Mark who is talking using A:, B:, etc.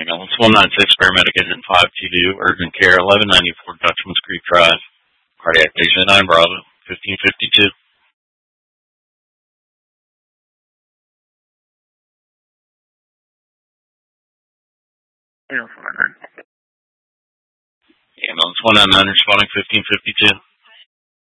A: Ambulance 196, paramedic agent 522, urgent care 1194 Dutchman's Creek Drive. Cardiac patient 9 Bravo, 1552. Ambulance 199 responding 1552.